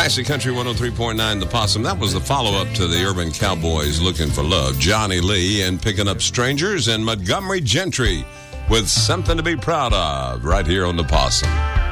Classic Country 103.9 The Possum. That was the follow-up to the Urban Cowboys Looking for Love. Johnny Lee and Picking Up Strangers, and Montgomery Gentry with Something to Be Proud of right here on The Possum.